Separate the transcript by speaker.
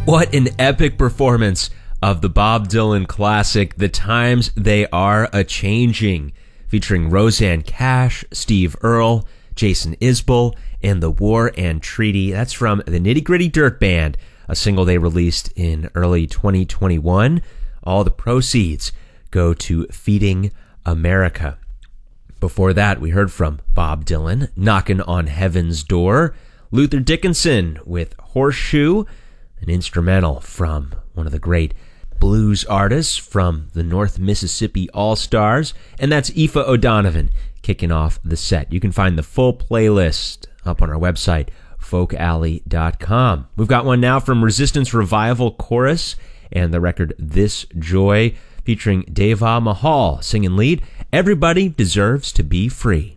Speaker 1: What an epic performance of the Bob Dylan classic, The Times They Are A-Changing, featuring Roseanne Cash, Steve Earle, Jason Isbell, and The War and Treaty. That's from the Nitty Gritty Dirt Band, a single they released in early 2021. All the proceeds go to Feeding America. Before that, we heard from Bob Dylan, Knockin' on Heaven's Door, Luther Dickinson with Horseshoe, an instrumental from one of the great blues artists from the North Mississippi All-Stars, and that's Aoife O'Donovan kicking off the set. You can find the full playlist up on our website, folkalley.com. We've got one now from Resistance Revival Chorus and the record This Joy, featuring Deva Mahal singing lead. Everybody deserves to be free.